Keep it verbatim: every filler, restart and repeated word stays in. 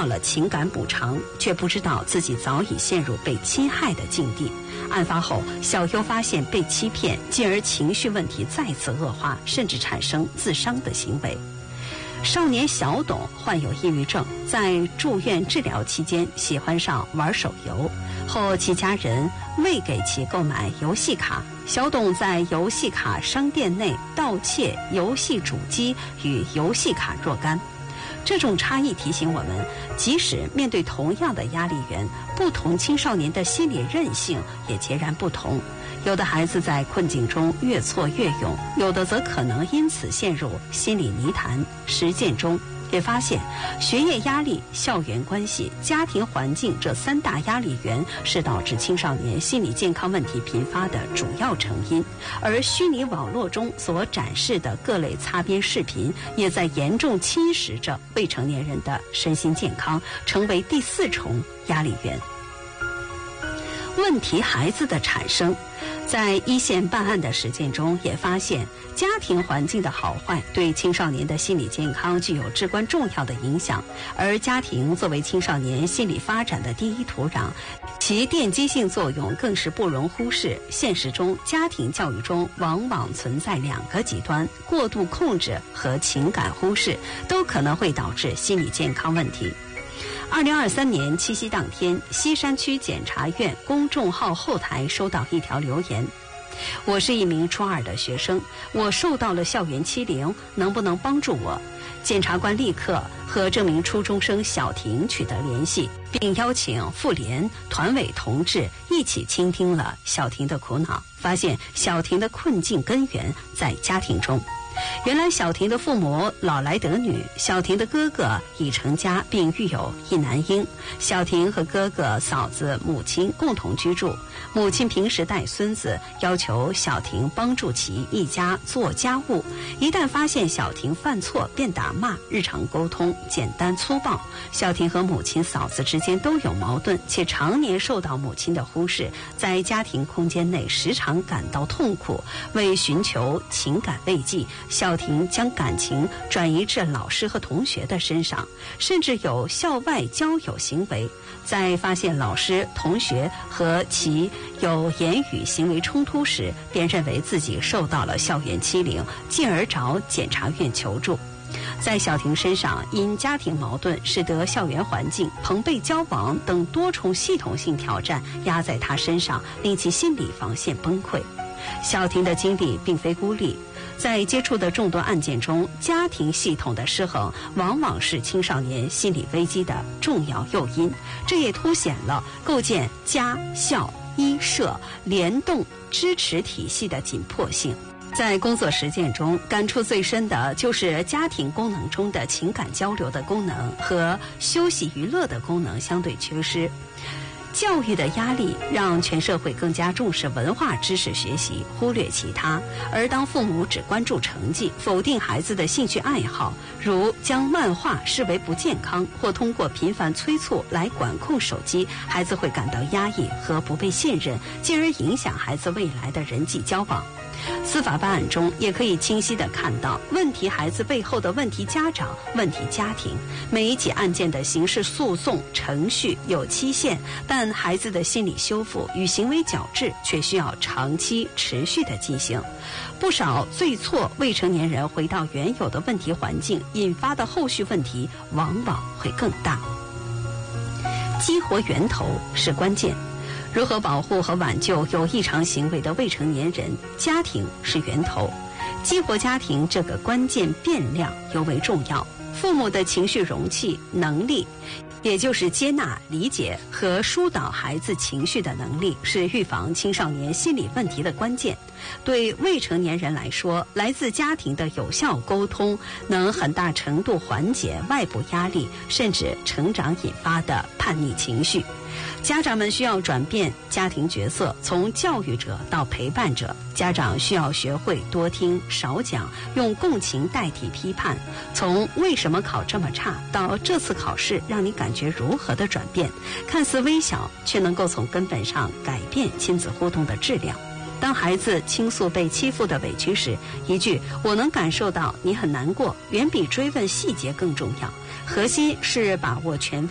到了情感补偿，却不知道自己早已陷入被侵害的境地。案发后，小优发现被欺骗，进而情绪问题再次恶化，甚至产生自伤的行为。少年小董患有抑郁症，在住院治疗期间喜欢上玩手游，后其家人未给其购买游戏卡，小董在游戏卡商店内盗窃游戏主机与游戏卡若干。这种差异提醒我们，即使面对同样的压力源，不同青少年的心理韧性也截然不同。有的孩子在困境中越挫越勇，有的则可能因此陷入心理泥潭。实践中也发现，学业压力、校园关系、家庭环境这三大压力源是导致青少年心理健康问题频发的主要成因。而虚拟网络中所展示的各类擦边视频，也在严重侵蚀着未成年人的身心健康，成为第四重压力源。问题孩子的产生，在一线办案的实践中也发现，家庭环境的好坏对青少年的心理健康具有至关重要的影响。而家庭作为青少年心理发展的第一土壤，其奠基性作用更是不容忽视。现实中，家庭教育中往往存在两个极端：过度控制和情感忽视，都可能会导致心理健康问题。二零二三年七夕当天，西山区检察院公众号后台收到一条留言：我是一名初二的学生，我受到了校园欺凌，能不能帮助我？检察官立刻和这名初中生小婷取得联系，并邀请妇联团委同志一起倾听了小婷的苦恼，发现小婷的困境根源在家庭中。原来小婷的父母老来得女，小婷的哥哥已成家并育有一男婴。小婷和哥哥、嫂子、母亲共同居住，母亲平时带孙子，要求小婷帮助其一家做家务。一旦发现小婷犯错，便打骂，日常沟通简单粗暴。小婷和母亲、嫂子之间都有矛盾，且常年受到母亲的忽视，在家庭空间内时常感到痛苦。为寻求情感慰藉，小婷将感情转移至老师和同学的身上，甚至有校外交友行为。在发现老师、同学和其有言语行为冲突时，便认为自己受到了校园欺凌，进而找检察院求助。在小婷身上，因家庭矛盾使得校园环境、朋辈交往等多重系统性挑战压在她身上，令其心理防线崩溃。小婷的经历并非孤立，在接触的众多案件中，家庭系统的失衡往往是青少年心理危机的重要诱因。这也凸显了构建家校医社联动支持体系的紧迫性。在工作实践中，感触最深的就是家庭功能中的情感交流的功能和休息娱乐的功能相对缺失。教育的压力让全社会更加重视文化知识学习，忽略其他。而当父母只关注成绩，否定孩子的兴趣爱好，如将漫画视为不健康，或通过频繁催促来管控手机，孩子会感到压抑和不被信任，进而影响孩子未来的人际交往。司法办案中也可以清晰地看到问题孩子背后的问题家长、问题家庭。每一起案件的刑事诉讼程序有期限，但孩子的心理修复与行为矫治却需要长期持续的进行。不少罪错未成年人回到原有的问题环境，引发的后续问题往往会更大。激活源头是关键。如何保护和挽救有异常行为的未成年人？家庭是源头，激活家庭这个关键变量尤为重要。父母的情绪容器能力，也就是接纳、理解和疏导孩子情绪的能力，是预防青少年心理问题的关键。对未成年人来说，来自家庭的有效沟通能很大程度缓解外部压力，甚至成长引发的叛逆情绪。家长们需要转变家庭角色，从教育者到陪伴者。家长需要学会多听少讲，用共情代替批判。从为什么考这么差到这次考试让你感觉如何的转变，看似微小，却能够从根本上改变亲子互动的质量。当孩子倾诉被欺负的委屈时，一句“我能感受到你很难过”，远比追问细节更重要。核心是把握权